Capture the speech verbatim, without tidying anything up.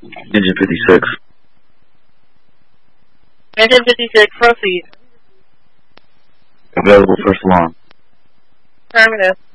Engine fifty-six. Engine fifty-six, proceed. Available first alarm. Affirmative.